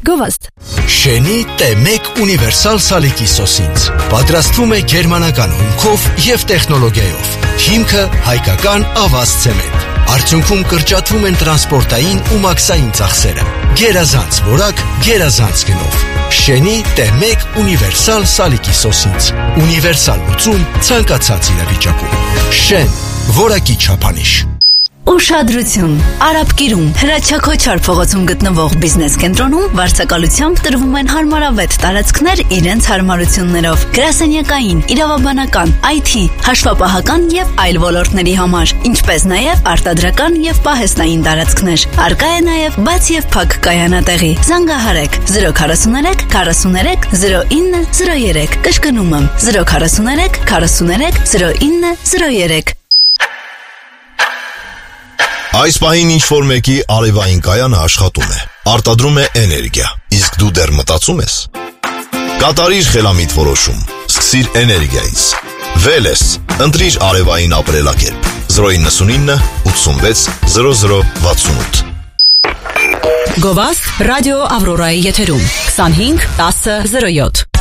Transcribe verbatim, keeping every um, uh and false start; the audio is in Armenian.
Գովաստ։ Շենի Տե մեկ ունիվերսալ սալիկի սոսինձ պատրաստվում է գերմանական հումքով և տեխնոլոգիայով։ Հիմքը հայկական ավազ ցեմենտ։ Արդյունքում կրճատվում են տրանսպորտային ու մաքսային ծախսերը։ Գերազանց որակ, գերազանց գնով։ Շենի Տե մեկ ունիվերսալ սալիկի սոսինձ։ Ունիվերսալ լուծում ցանկացած իրավիճակում։ Շեն, որակի չափանիշ։ Ուշադրություն, Արաբկիրում Հրաչակոչար փողոցում գտնվող բիզնես կենտրոնում վարձակալությամբ տրվում են հարմարավետ տարածքներ իրենց հարմարություններով, գրասենյակային, իրավաբանական, այ թի, հաշվապահական և այլ ոլորտների համար, ինչպես նաև արտադրական և պահեստային տարածքներ։ Առկա է նաև բաց և փակ կայանատեղի։ Զանգահարեք զրո քառասուններեք քառասուններեք զրո ինը զրո երեք, կշկնում եմ զրո քառասուններեք քառասուններեք զրո ինը զրո երեք։ Այս պահին ինչ-որ մեկի արևային կայանը աշխատում է, արտադրում է էներգիա, իսկ դու դեռ մտածում ես։ Կատարիր խելամիտ որոշում, սկսիր էներգիայից։ Վելես, ընտրիր արևային ապրելակերպ։ զրո իննսունինը ութսունվեց զրո զրո վաթսունութ։ Գովաստ ռադիո Ավրորայի եթերում քսանհինգ տասը զրո յոթ։